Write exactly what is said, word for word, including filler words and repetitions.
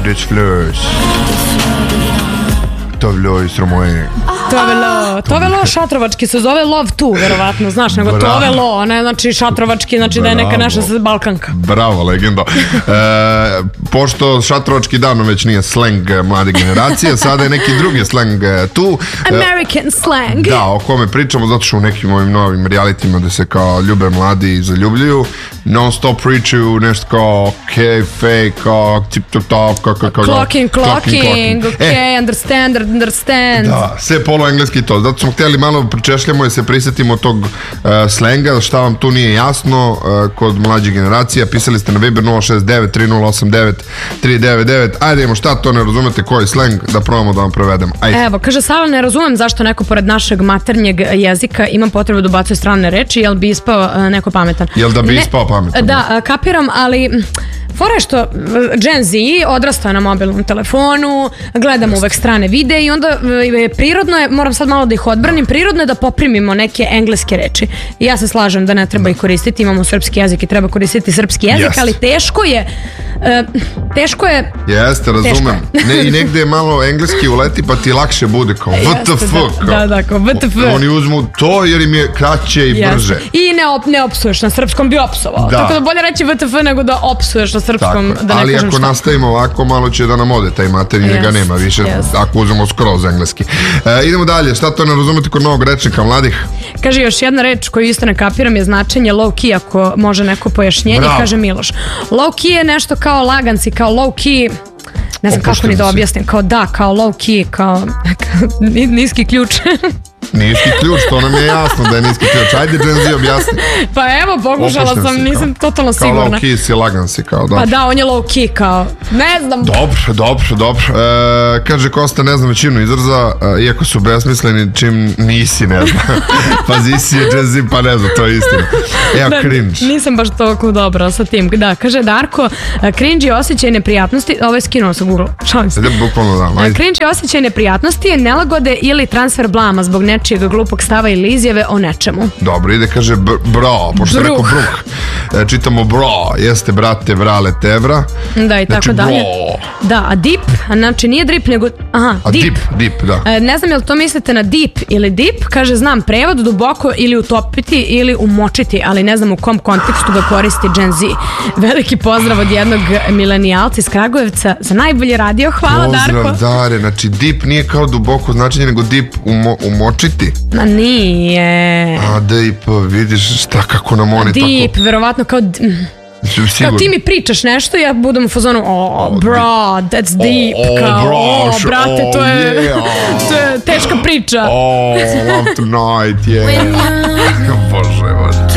Swedish Flörs. Tovlo i stromoje. Tovelo, tovelo šatrovački se zove love tu, verovatno, znaš, nego Bravo. tovelo, ne znači šatrovački, znači da je neka naša Balkanka. Bravo, legendo. E, pošto šatrovački davno već nije sleng mlade generacije, sada je neki drugi sleng tu. American slang. Da, o kome pričamo, zato što u nekim ovim novim realitima da se kao ljube mladi i zaljubljuju, non stop pričaju nešto kao ok, fake, kao tip top top, kao kao kao Clocking, clocking, ok, understand, understand. Da, sve polo engleski to. Zato smo htjeli malo pričešljamo i se prisetimo tog uh, slenga, šta vam tu nije jasno uh, kod mlađih generacija. Pisali ste na Viber nula šest devet tri nula osam devet tri devet devet. Ajde, imamo šta to ne razumete, koji slang, da probamo da vam prevedemo. Ajde. Evo, kaže Sava, ne razumem zašto neko pored našeg maternjeg jezika ima potrebu da ubacuje strane reči, jel bi ispao uh, neko pametan? Jel da bi ne, ispao pametan? Da, uh, kapiram, ali fora je što Gen Z odrastao na mobilnom telefonu, gledamo uvek strane videe i onda e, prirodno je, moram sad malo da ih odbranim, prirodno je da poprimimo neke engleske reči. I ja se slažem da ne treba ih koristiti, imamo srpski jezik i treba koristiti srpski jezik, yes. ali teško je, e, teško je... Jeste, razumem. Ne, i negde je malo engleski uleti pa ti lakše bude kao W T F. Da, da, da, kao W T F. Oni uzmu to jer im je kraće i yes. brže. I ne, op, ne opsuješ, na srpskom bi opsovao. Da. Tako da bolje reći W T F nego da opsuješ na srpskom, da ne ali kažem ako šta. nastavimo ovako, malo će da nam ode taj materinji, yes, ga nema više, yes. ako uzmemo skroz engleski. E, idemo dalje, šta to ne razumete kod novog rečnika mladih? Kaže, još jedna reč koju isto ne kapiram je značenje low key, ako može neko pojašnjenje. Bravo. Kaže Miloš. Low key je nešto kao laganci, kao low key, ne znam kako ni da objasnim, kao da, kao low key, kao niski ključ. Niski ključ, to nam je jasno da je niski ključ. Ajde, Gen Z, objasni. Pa evo, pokušala sam, si, nisam kao, totalno sigurna. Kao low key si, lagan si, kao dobro. Pa da, on je low key, kao, ne znam. Dobro, dobro, dobro. E, kaže Kosta, ne znam većinu izraza, e, iako su besmisleni, čim nisi, ne znam. Pazi, si je Gen Z, pa ne znam, to je istina. Evo, da, cringe. Nisam baš toliko dobra sa tim. Da, kaže Darko, cringe je osjećaj neprijatnosti, ovo je skinuo sa Google, šalim se. Bukvalno da, ajde. Cringe je osjećaj neprijatnosti, nelagode ili transfer blama zbog nečijeg glupog stava ili izjave o nečemu. Dobro, ide kaže bro, pošto je rekao bruh. E, čitamo bro, jeste brate, vrale, tevra. Da, i tako znači, dalje. Bro. Da, a dip, znači nije drip, nego, aha, a dip. dip, dip, da. E, ne znam je li to mislite na dip ili dip, kaže znam prevod, duboko ili utopiti ili umočiti, ali ne znam u kom kontekstu ga koristi Gen Z. Veliki pozdrav od jednog milenijalca iz Kragujevca za najbolji radio, hvala pozdrav, Darko. Dare, znači dip nije kao duboko značenje, nego dip umo, umočiti. Ma nije. A dip, vidiš šta kako nam oni dip, tako... Dip, verovatno kao... Kao ti mi pričaš nešto, ja budem u fazonu, oh bro, that's deep, oh, kao, bro, oh brate, oh, to je, yeah. to je teška priča. Oh, love tonight, yeah. Bože, bože.